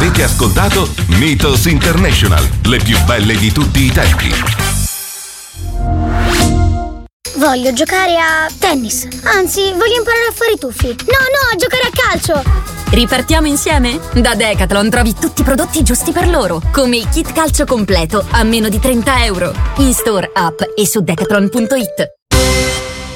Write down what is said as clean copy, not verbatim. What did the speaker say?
Avete ascoltato Mythos International, le più belle di tutti i tempi. Voglio giocare a tennis. Anzi, voglio imparare a fare i tuffi. No, a giocare a calcio. Ripartiamo insieme? Da Decathlon trovi tutti i prodotti giusti per loro, come il kit calcio completo a meno di €30. In store, app e su decathlon.it.